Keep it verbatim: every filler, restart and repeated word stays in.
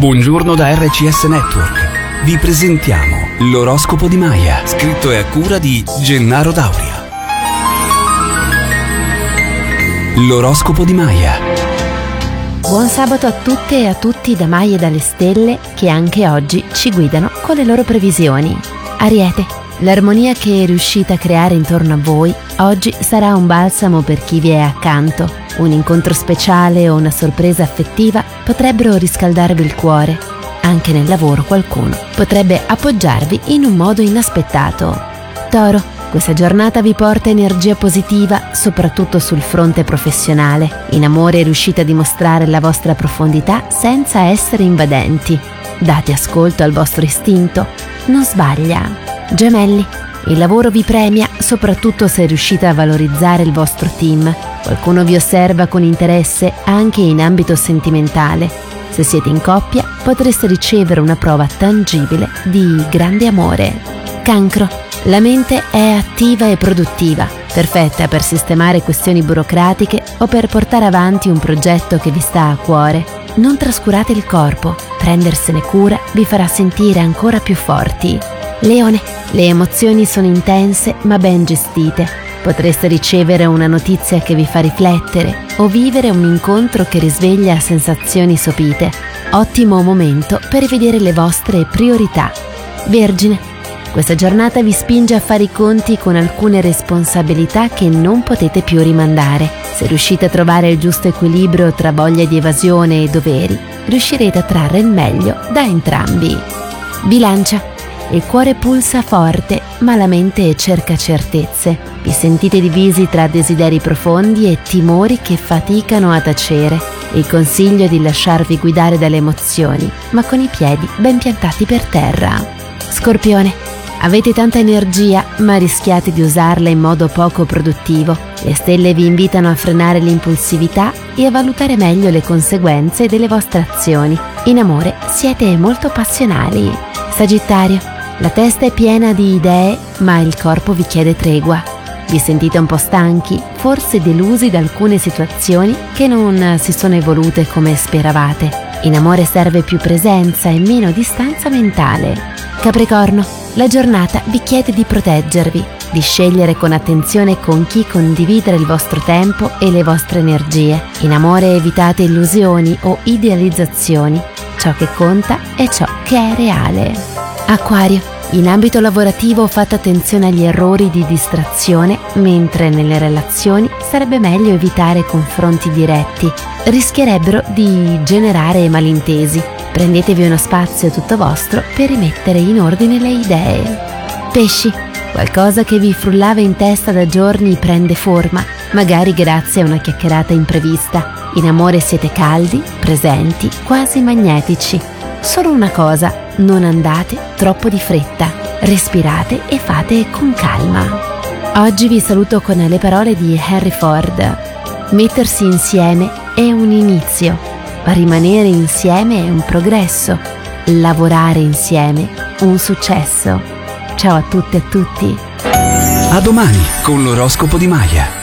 Buongiorno da R C S Network. Vi presentiamo l'oroscopo di Maya, scritto e a cura di Gennaro Dauria. L'oroscopo di Maya. Buon sabato a tutte e a tutti da Maya e dalle stelle, che anche oggi ci guidano con le loro previsioni. Ariete, l'armonia che riuscite a creare intorno a voi oggi sarà un balsamo per chi vi è accanto. Un incontro speciale o una sorpresa affettiva potrebbero riscaldarvi il cuore. Anche nel lavoro qualcuno potrebbe appoggiarvi in un modo inaspettato. Toro, questa giornata vi porta energia positiva, soprattutto sul fronte professionale. In amore riuscite a dimostrare la vostra profondità senza essere invadenti. Date ascolto al vostro istinto. Non sbaglia. Gemelli, il lavoro vi premia, soprattutto se riuscite a valorizzare il vostro team. Qualcuno vi osserva con interesse anche in ambito sentimentale. Se siete in coppia, potreste ricevere una prova tangibile di grande amore. Cancro, la mente è attiva e produttiva, perfetta per sistemare questioni burocratiche o per portare avanti un progetto che vi sta a cuore. Non trascurate il corpo, prendersene cura vi farà sentire ancora più forti. Leone, le emozioni sono intense ma ben gestite. Potreste ricevere una notizia che vi fa riflettere o vivere un incontro che risveglia sensazioni sopite. Ottimo momento per rivedere le vostre priorità. Vergine, questa giornata vi spinge a fare i conti con alcune responsabilità che non potete più rimandare. Se riuscite a trovare il giusto equilibrio tra voglia di evasione e doveri, riuscirete a trarre il meglio da entrambi. Bilancia, il cuore pulsa forte, ma la mente cerca certezze. Vi sentite divisi tra desideri profondi e timori che faticano a tacere. Il consiglio è di lasciarvi guidare dalle emozioni, ma con i piedi ben piantati per terra. Scorpione, avete tanta energia, ma rischiate di usarla in modo poco produttivo. Le stelle vi invitano a frenare l'impulsività e a valutare meglio le conseguenze delle vostre azioni. In amore siete molto passionali. Sagittario, la testa è piena di idee, ma il corpo vi chiede tregua. Vi sentite un po' stanchi, forse delusi da alcune situazioni che non si sono evolute come speravate. In amore serve più presenza e meno distanza mentale. Capricorno, la giornata vi chiede di proteggervi, di scegliere con attenzione con chi condividere il vostro tempo e le vostre energie. In amore evitate illusioni o idealizzazioni. Ciò che conta è ciò che è reale. Acquario, in ambito lavorativo fate attenzione agli errori di distrazione, mentre nelle relazioni sarebbe meglio evitare confronti diretti. Rischierebbero di generare malintesi. Prendetevi uno spazio tutto vostro per rimettere in ordine le idee. Pesci, qualcosa che vi frullava in testa da giorni prende forma, magari grazie a una chiacchierata imprevista. In amore siete caldi, presenti, quasi magnetici. Solo una cosa, non andate troppo di fretta, respirate e fate con calma. Oggi vi saluto con le parole di Henry Ford. Mettersi insieme è un inizio, rimanere insieme è un progresso, lavorare insieme un successo. Ciao a tutte e a tutti. A domani con l'oroscopo di Maya.